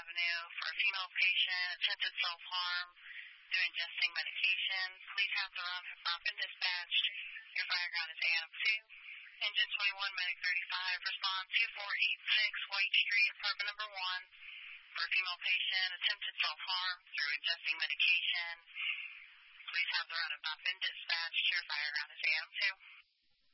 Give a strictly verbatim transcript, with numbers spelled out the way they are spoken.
Avenue for a female patient, attempted self-harm due ingesting medication. Police have the round have not been dispatched. Your fire ground is A M two. Engine twenty-one, Medic thirty-five, respond two four eight six White Street, apartment number one, for a female patient, attempted self-harm through ingesting medication. Police have the round have not been dispatched. Your fire ground is A M two.